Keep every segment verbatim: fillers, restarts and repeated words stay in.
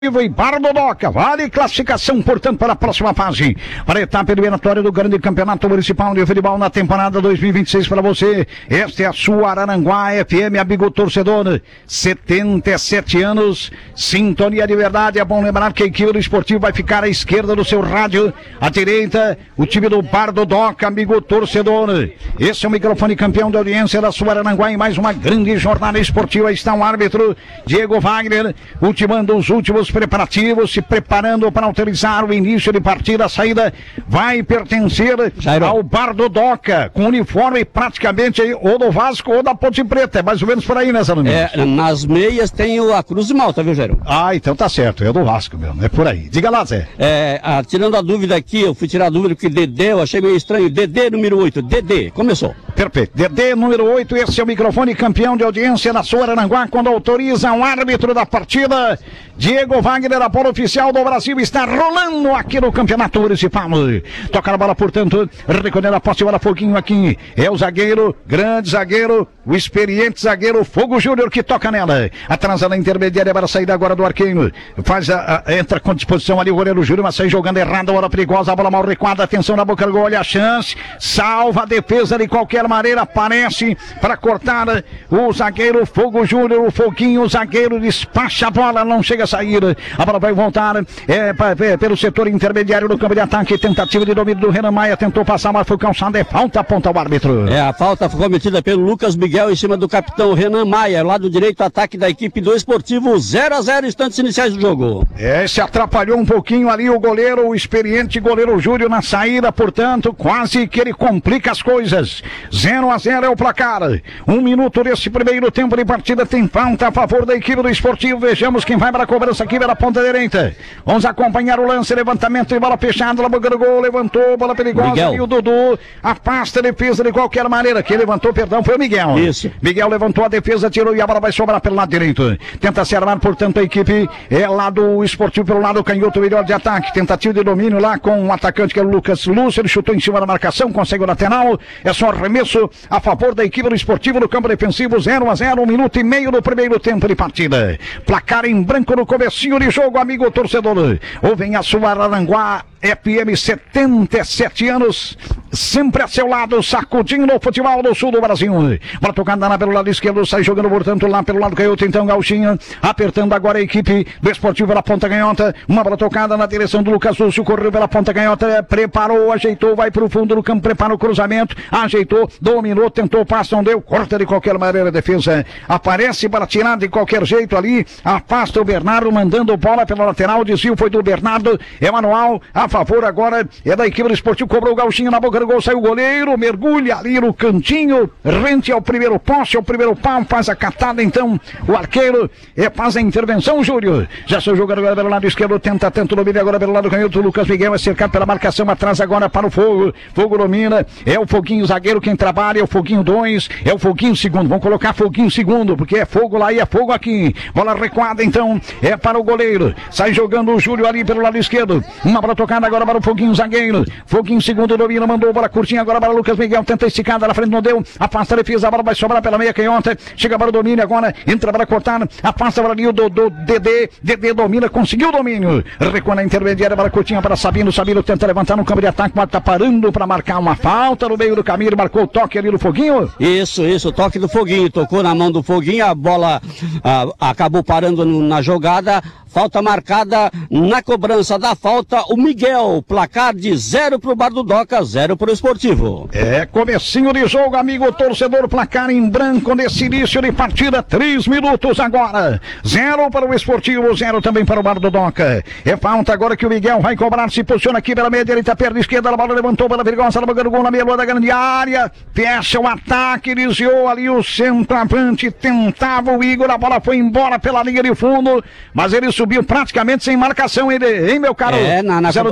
E Bardo Doca, vale classificação, portanto, para a próxima fase, para a etapa eliminatória do grande campeonato municipal de futebol na temporada dois mil e vinte e seis para você. Esta é a sua Araranguá F M, amigo torcedor, setenta e sete anos, sintonia de verdade. É bom lembrar que a equipe do esportivo vai ficar à esquerda do seu rádio, à direita, o time do Bardo Doca, amigo torcedor. Esse é o microfone campeão de audiência da sua Araranguá em mais uma grande jornada esportiva. Está o árbitro Diego Wagner, ultimando os últimos preparativos, se preparando para autorizar o início de partida. A saída vai pertencer Jairo. ao Bardo Doca, com uniforme praticamente aí, ou do Vasco ou da Ponte Preta, é mais ou menos por aí, né, Zano? É, nas meias tem o, a Cruz de Malta, viu, Jairo? Ah, então tá certo, é do Vasco mesmo, é por aí. Diga lá, Zé. É, ah, tirando a dúvida aqui, eu fui tirar a dúvida porque Dedê, eu achei meio estranho, Dedê número oito, Dedê, começou. Perfeito, Dedê número oito, esse é o microfone campeão de audiência da sua Araranguá, quando autoriza o árbitro da partida, Diego Wagner. A bola oficial do Brasil está rolando aqui no campeonato municipal. Toca a bola, portanto, recolhendo a posse, bola Foguinho aqui. É o zagueiro, grande zagueiro, o experiente zagueiro Fogo Júnior que toca nela. Atrasa na intermediária para a saída agora do Arqueiro. Faz a, a, entra com disposição ali o goleiro Júnior, mas sai jogando errado, a bola perigosa, a bola mal recuada, atenção na boca do gol, olha a chance, salva a defesa de qualquer maneira, aparece para cortar o zagueiro Fogo Júnior, o Foguinho, o zagueiro despacha a bola, não chega a sair. A bola vai voltar é, pra, é, pelo setor intermediário do campo de ataque. Tentativa de domínio do Renan Maia, tentou passar, mas foi calçado. É falta, aponta o árbitro. É, a falta foi cometida pelo Lucas Miguel em cima do capitão Renan Maia, lado direito, ataque da equipe do Esportivo, zero a zero, instantes iniciais do jogo. É, se atrapalhou um pouquinho ali o goleiro, o experiente goleiro Júlio na saída, portanto, quase que ele complica as coisas. zero a zero é o placar. Um minuto desse primeiro tempo de partida, tem falta a favor da equipe do Esportivo. Vejamos quem vai para a cobrança aqui pela ponta direita. Vamos acompanhar o lance, levantamento e bola fechada, na boca do gol, levantou, bola perigosa, Miguel. E o Dudu afasta a defesa de qualquer maneira. Quem levantou, perdão, foi o Miguel. Isso. Miguel levantou a defesa, tirou e a bola vai sobrar pelo lado direito. Tenta se armar, portanto, a equipe é lá do Esportivo pelo lado canhoto, melhor de ataque. Tentativa de domínio lá com o atacante que é o Lucas Lúcio, ele chutou em cima da marcação, consegue o lateral. É só arremesso a favor da equipe do Esportivo no campo defensivo, zero a zero, um minuto e meio no primeiro tempo de partida. Placar em branco no comecinho de jogo, amigo torcedor. Ouvem a sua Araranguá F M, setenta e sete anos, sempre a seu lado, sacudindo o futebol do sul do Brasil. Bola tocada lá pelo lado esquerdo, sai jogando, portanto, lá pelo lado canhoto, então Gauchinha, apertando agora a equipe do Esportivo pela ponta canhota. Uma bola tocada na direção do Lucas Lúcio, correu pela ponta canhota, preparou, ajeitou, vai pro fundo do campo, prepara o cruzamento, ajeitou, dominou, tentou, passo, não deu, corta de qualquer maneira a defesa. Aparece para tirar de qualquer jeito ali, afasta o Bernardo, mandando bola pela lateral, desvio foi do Bernardo, é manual, a favor agora é da equipe do Esportivo, cobrou o Gauchinho na boca do gol, saiu o goleiro, mergulha ali no cantinho, rente ao primeiro poste, ao primeiro pau, faz a catada, então o arqueiro é, faz a intervenção, Júlio, já seu jogador agora pelo lado esquerdo, tenta tanto domínio agora pelo lado canhoto, o Lucas Miguel é cercado pela marcação, atrás agora para o Fogo, Fogo domina, é o Foguinho zagueiro quem trabalha, é o Foguinho dois, é o Foguinho segundo, vamos colocar Foguinho segundo, porque é fogo lá e é fogo aqui, bola recuada então, é para o goleiro, sai jogando o Júlio ali pelo lado esquerdo, uma bola tocada agora para o Foguinho zagueiro, Foguinho segundo domina, mandou bola curtinha agora para o Lucas Miguel, tenta esticada na frente, não deu, afasta a defesa, a bola vai sobrar pela meia canhota, chega para o domínio agora, entra para cortar, afasta para ali o do, do Dedê, Dedê domina, conseguiu o domínio, recua na intermediária, bola curtinha para Sabino, Sabino tenta levantar no campo de ataque, mas está parando para marcar uma falta no meio do caminho, ele marcou o toque ali no Foguinho. Isso, isso, o toque do Foguinho, tocou na mão do Foguinho, a bola ah, acabou parando no, na jogada. Falta marcada na cobrança da falta, o Miguel, placar de zero pro Bardo Doca, zero pro Esportivo. É, comecinho de jogo, amigo torcedor, placar em branco nesse início de partida, três minutos agora, zero para o Esportivo, zero também para o Bardo Doca. É falta agora que o Miguel vai cobrar, se posiciona aqui pela meia direita, perna esquerda, a bola levantou pela perigosa, ela bagando gol na meia lua da grande área, fecha o ataque, desviou ali o centroavante, tentava o Igor, a bola foi embora pela linha de fundo, mas ele subiu praticamente sem marcação, ele, hein, meu caro? É, na, na,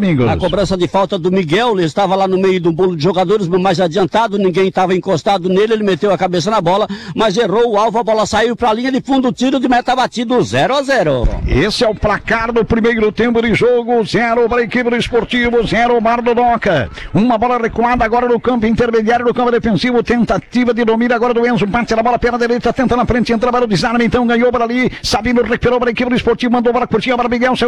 Domingos. A cobrança de falta do Miguel, ele estava lá no meio do bolo de jogadores, mais adiantado, ninguém estava encostado nele, ele meteu a cabeça na bola, mas errou o alvo, a bola saiu para a linha de fundo, tiro de meta batido, zero a zero. Esse é o placar do primeiro tempo de jogo, zero para a equipe do Esportivo, zero Bar do Doca. Uma bola recuada agora no campo intermediário, no campo defensivo, tentativa de domínio agora do Enzo, bate na bola pela direita, tenta na frente, entra para o desarme, então ganhou para ali, Sabino recuperou para a equipe do Esportivo, mandou para a curtinha para Miguel,